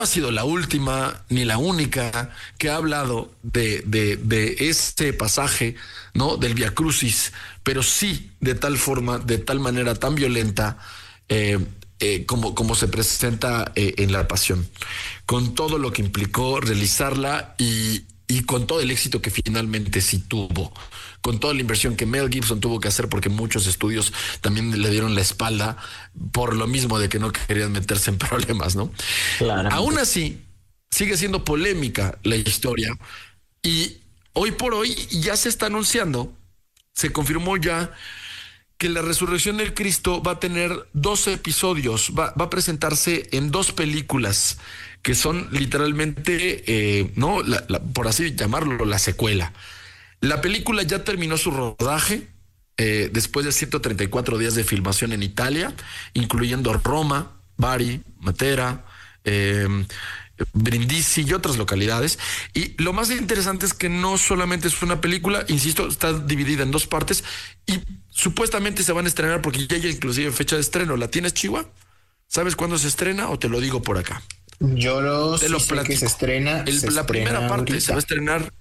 ha sido la última ni la única que ha hablado de este pasaje, ¿no? Del Vía Crucis, pero sí de tal forma, de tal manera tan violenta, como se presenta en la Pasión, con todo lo que implicó realizarla y con todo el éxito que finalmente sí tuvo, con toda la inversión que Mel Gibson tuvo que hacer, porque muchos estudios también le dieron la espalda por lo mismo de que no querían meterse en problemas, ¿no? Aún Claramente. así, sigue siendo polémica la historia y hoy por hoy ya se está anunciando, se confirmó ya que la resurrección del Cristo va a tener 12 episodios, va a presentarse en 2 películas que son literalmente, no, por así llamarlo, la secuela. La película ya terminó su rodaje después de 134 días de filmación en Italia, incluyendo Roma, Bari, Matera, eh, Brindisi y otras localidades. Y lo más interesante es que no solamente es una película, insisto, está dividida en 2 partes y supuestamente se van a estrenar porque ya hay inclusive fecha de estreno. ¿La tienes, Chihuahua? ¿Sabes cuándo se estrena o te lo digo por acá? Te Sí lo sé que platico. se La primera estrena parte se va a ahorita. estrenar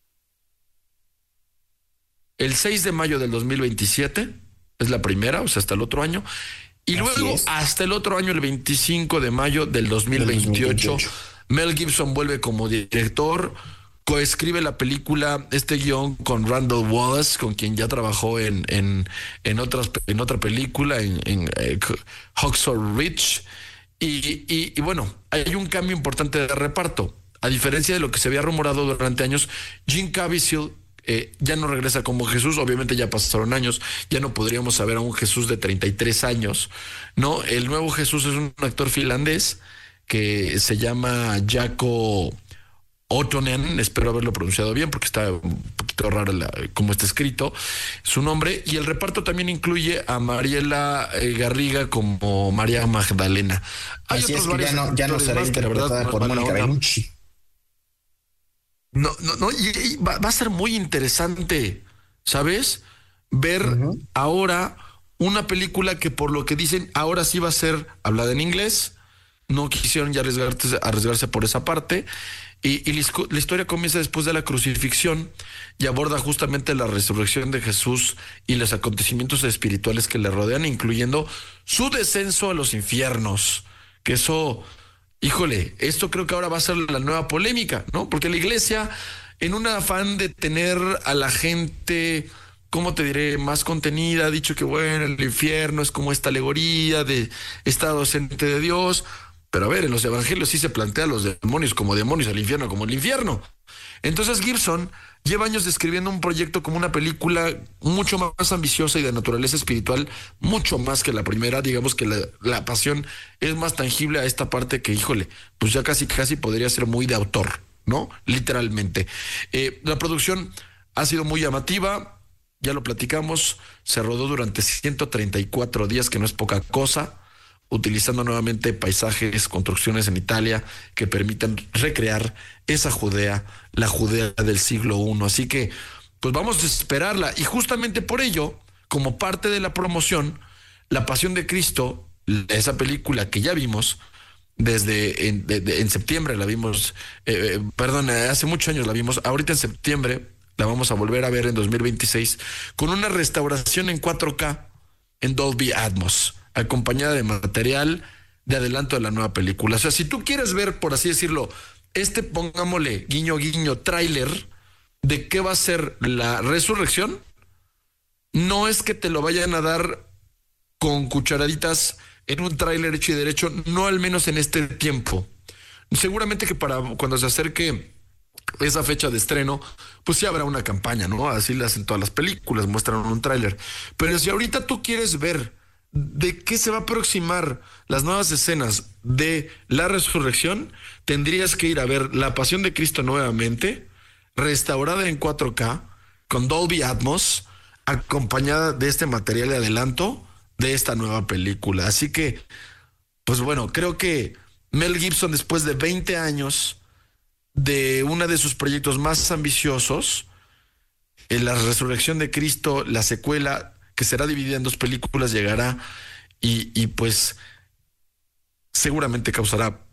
el 6 de mayo del 2027, es la primera, o sea, hasta el otro año. Y Así luego es, hasta el otro año, el 25 de mayo del del 2028, 2028. Mel Gibson vuelve como director, coescribe la película, este guión con Randall Wallace, con quien ya trabajó en otra película, Hacksaw Ridge. Y bueno, hay un cambio importante de reparto. A diferencia de lo que se había rumorado durante años, Jim Caviezel ya no regresa como Jesús. Obviamente ya pasaron años, ya no podríamos saber a un Jesús de 33 años, ¿no? El nuevo Jesús es un actor finlandés que se llama Jaakko Ottonen, espero haberlo pronunciado bien porque está un poquito raro como está escrito su nombre, y el reparto también incluye a Mariela Garriga como María Magdalena. Hay Así otros es que varios ya no actores será más que la verdad interpretada no es por mala Mónica onda. Bellucci. No, no, no, y va a ser muy interesante, ¿sabes? Ver Ujú. ahora una película que por lo que dicen ahora sí va a ser hablada en inglés. No quisieron ya arriesgarse por esa parte. Y la historia comienza después de la crucifixión y aborda justamente la resurrección de Jesús y los acontecimientos espirituales que le rodean, incluyendo su descenso a los infiernos. Que eso, híjole, esto creo que ahora va a ser la nueva polémica, ¿no? Porque la iglesia, en un afán de tener a la gente, ¿cómo te diré?, más contenida, ha dicho que bueno, el infierno es como esta alegoría de estado ausente de Dios. Pero a ver, en los evangelios sí se plantea a los demonios como demonios, al infierno como el infierno. Entonces Gibson lleva años describiendo un proyecto como una película mucho más ambiciosa y de naturaleza espiritual, mucho más que la primera. Digamos que la pasión es más tangible a esta parte que, híjole, pues ya casi casi podría ser muy de autor, ¿no? Literalmente. La producción ha sido muy llamativa, ya lo platicamos, se rodó durante 134 días, que no es poca cosa, utilizando nuevamente paisajes, construcciones en Italia que permitan recrear esa Judea, la Judea del siglo I. Así que, pues vamos a esperarla. Y justamente por ello, como parte de la promoción, La Pasión de Cristo, esa película que ya vimos desde en septiembre, la vimos, perdón, hace muchos años la vimos, ahorita en septiembre la vamos a volver a ver en 2026 con una restauración en 4K en Dolby Atmos, acompañada de material de adelanto de la nueva película. O sea, si tú quieres ver, por así decirlo, pongámosle, guiño, guiño, tráiler de qué va a ser la resurrección, no es que te lo vayan a dar con cucharaditas en un tráiler hecho y derecho, no al menos en este tiempo. Seguramente que para cuando se acerque esa fecha de estreno, pues sí habrá una campaña, ¿no? Así le hacen todas las películas, muestran un tráiler. Pero si ahorita tú quieres ver de qué se va a aproximar las nuevas escenas de la resurrección, tendrías que ir a ver La Pasión de Cristo nuevamente, restaurada en 4K, con Dolby Atmos, acompañada de este material de adelanto de esta nueva película. Así que, pues bueno, creo que Mel Gibson, después de 20 años de uno de sus proyectos más ambiciosos, en la resurrección de Cristo, la secuela, que será dividida en 2 películas, llegará y pues seguramente causará